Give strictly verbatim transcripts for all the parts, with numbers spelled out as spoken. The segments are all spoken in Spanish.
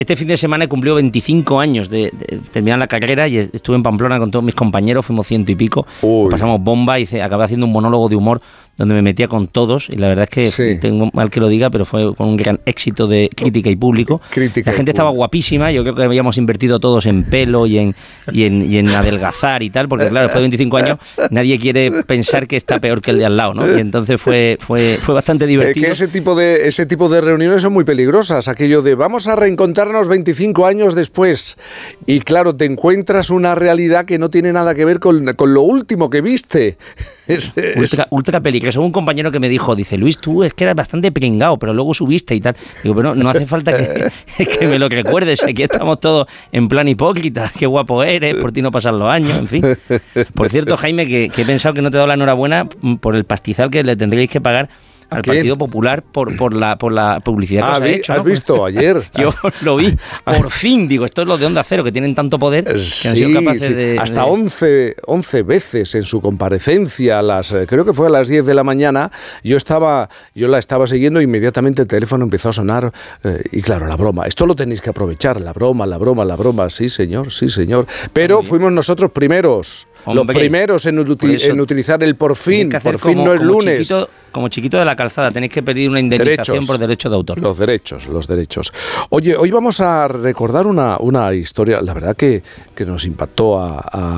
Este fin de semana he cumplido veinticinco años de, de terminar la carrera y estuve en Pamplona con todos mis compañeros, fuimos ciento y pico, pasamos bomba y acabé haciendo un monólogo de humor donde me metía con todos y la verdad es que sí. tengo mal que lo diga, pero fue con un gran éxito de crítica y público. Crítica la gente estaba guapísima, yo creo que habíamos invertido todos en pelo y en, y en, y en adelgazar y tal, porque claro, después de veinticinco años nadie quiere pensar que está peor que el de al lado, ¿no? Y entonces fue fue fue bastante divertido. Es que ese tipo de ese tipo de reuniones son muy peligrosas, aquello de vamos a reencontrarnos veinticinco años después y claro, te encuentras una realidad que no tiene nada que ver con, con lo último que viste. Es, es... Ultra, ultra peligroso. Un compañero que me dijo, dice, Luis, tú es que eras bastante pringao, pero luego subiste y tal. Digo, pero no, no hace falta que, que me lo recuerdes, aquí estamos todos en plan hipócrita, qué guapo eres, por ti no pasan los años, en fin. Por cierto, Jaime, que, que he pensado que no te he dado la enhorabuena por el pastizal que le tendréis que pagar al Partido Popular por, por, la, por la publicidad que ah, os ha vi, hecho. ¿Has ¿no? visto ayer? Yo lo vi, por fin, digo, esto es lo de Onda Cero, que tienen tanto poder que sí, han sido capaces sí. de... Hasta de... once, once veces en su comparecencia, a las, creo que fue a las diez de la mañana, yo estaba yo la estaba siguiendo e inmediatamente el teléfono empezó a sonar eh, y claro, la broma. Esto lo tenéis que aprovechar, la broma, la broma, la broma, sí señor, sí señor. Pero fuimos nosotros primeros. Hombre, los primeros en, uti- en utilizar el por fin, por fin como, no es lunes. Chiquito, como chiquito de la calzada, tenéis que pedir una indemnización derechos, por derecho de autor. Los derechos, los derechos. Oye, hoy vamos a recordar una, una historia, la verdad que, que nos impactó a,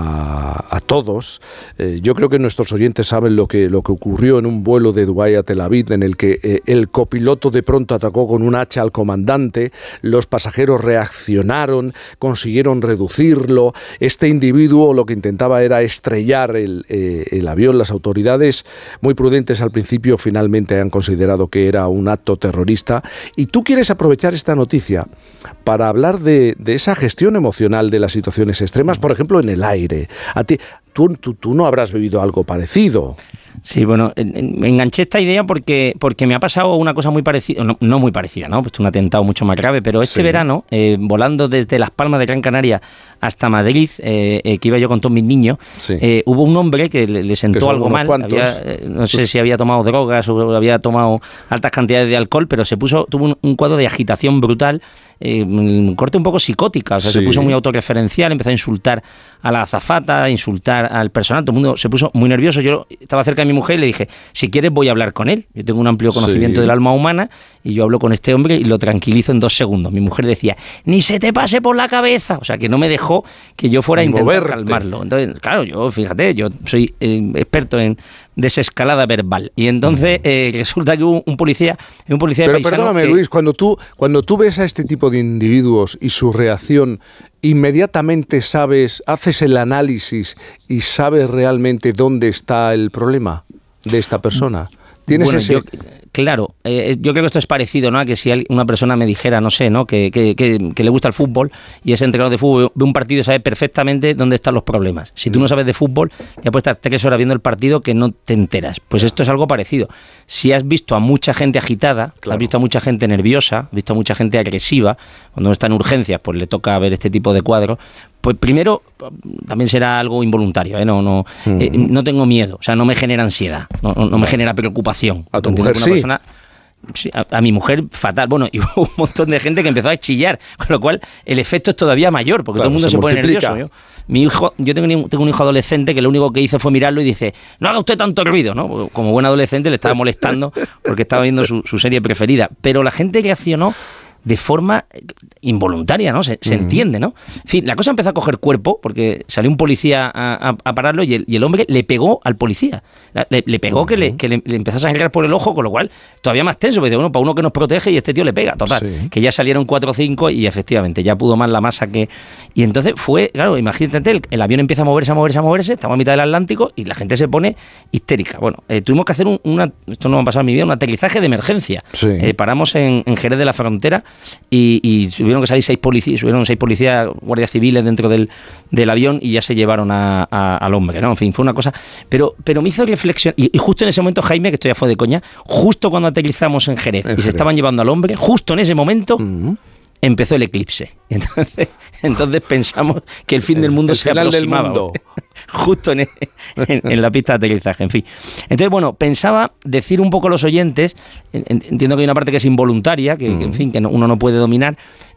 a, a todos. Eh, yo creo que nuestros oyentes saben lo que, lo que ocurrió en un vuelo de Dubái a Tel Aviv, en el que eh, el copiloto de pronto atacó con un hacha al comandante, los pasajeros reaccionaron, consiguieron reducirlo. Este individuo lo que intentaba era estrellar el, eh, el avión. Las autoridades, muy prudentes al principio, finalmente han considerado que era un acto terrorista. Y tú quieres aprovechar esta noticia para hablar de, de esa gestión emocional de las situaciones extremas, por ejemplo, en el aire. A ti, tú, tú, tú no habrás vivido algo parecido. Sí, bueno, me enganché esta idea porque, porque me ha pasado una cosa muy parecida, no, no muy parecida, ¿no? Pues un atentado mucho más grave, pero este sí. verano, eh, volando desde Las Palmas de Gran Canaria hasta Madrid, eh, eh, que iba yo con todos mis niños, sí. eh, hubo un hombre que le, le sentó algo mal, había, eh, no sé pues... si había tomado drogas o había tomado altas cantidades de alcohol, pero se puso tuvo un, un cuadro de agitación brutal, eh, un corte un poco psicótica, o sea, sí. se puso muy autorreferencial, empezó a insultar a la azafata, a insultar al personal, todo el mundo se puso muy nervioso. Yo estaba cerca de mi mujer y le dije, si quieres voy a hablar con él. Yo tengo un amplio conocimiento sí. del alma humana y yo hablo con este hombre y lo tranquilizo en dos segundos. Mi mujer decía, ni se te pase por la cabeza. O sea, que no me dejó que yo fuera a intentar moverte. calmarlo. Entonces, claro, yo, fíjate, yo soy eh, experto en desescalada verbal. Y entonces eh, resulta que hubo un policía, un policía Pero paisano perdóname, que... Luis, cuando tú, cuando tú ves a este tipo de individuos y su reacción, inmediatamente sabes, haces el análisis y sabes realmente dónde está el problema de esta persona. ¿Tienes bueno, ese...? Yo, claro, eh, yo creo que esto es parecido, ¿no? A que si una persona me dijera, no sé, ¿no? Que, que, que, que le gusta el fútbol y es entrenador de fútbol, ve un partido y sabe perfectamente dónde están los problemas. Si tú no sabes de fútbol, ya puedes estar tres horas viendo el partido que no te enteras. Pues esto es algo parecido. Si has visto a mucha gente agitada, claro. has visto a mucha gente nerviosa, has visto a mucha gente agresiva, cuando no está en urgencias, pues le toca ver este tipo de cuadros. Pues primero, también será algo involuntario, ¿eh? No, no, mm. eh, no tengo miedo, o sea, no me genera ansiedad, no, no, no me genera preocupación. ¿A tu mujer sí? Persona, sí a, a mi mujer fatal, bueno, y hubo un montón de gente que empezó a chillar, con lo cual el efecto es todavía mayor, porque claro, todo el mundo se, se pone nervioso. Yo, mi hijo, yo tengo un, tengo un hijo adolescente que lo único que hizo fue mirarlo y dice, no haga usted tanto ruido, ¿no? Como buen adolescente le estaba molestando porque estaba viendo su, su serie preferida, pero la gente reaccionó de forma involuntaria, ¿no? Se, se uh-huh. entiende, ¿no? En fin, la cosa empezó a coger cuerpo porque salió un policía a, a, a pararlo y el, y el hombre le pegó al policía. Le, le pegó uh-huh. que, le, que le, le empezó a sangrar por el ojo, con lo cual todavía más tenso, porque bueno, para uno que nos protege y este tío le pega. Total, sí. que ya salieron cuatro o cinco y efectivamente ya pudo más la masa que... Y entonces fue, claro, imagínate, el, el avión empieza a moverse, a moverse, a moverse, estamos a mitad del Atlántico y la gente se pone histérica. Bueno, eh, tuvimos que hacer un, una, esto no me ha pasado en mi vida, un aterrizaje de emergencia. Sí. Eh, paramos en, en Jerez de la Frontera Y, y tuvieron que salir seis policías, subieron seis policías, guardias civiles dentro del, del avión y ya se llevaron a, a, al hombre, ¿no? En fin, fue una cosa... Pero, pero me hizo reflexión, y, y justo en ese momento, Jaime, que esto ya fue de coña, justo cuando aterrizamos en Jerez en y Jerez. se estaban llevando al hombre, justo en ese momento... Uh-huh. empezó el eclipse. Entonces, entonces pensamos que el fin del mundo el se aproximaba. Del mundo. Justo en, en, en la pista de aterrizaje, en fin. Entonces, bueno, pensaba decir un poco a los oyentes, entiendo que hay una parte que es involuntaria, que, uh-huh. que en fin, que no, uno no puede dominar,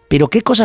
pero qué cosas